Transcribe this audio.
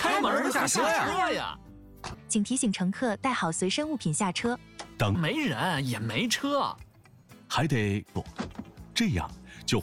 开门下车呀！ 请提醒乘客带好随身物品下车。 等没人也没车， 还得不这样。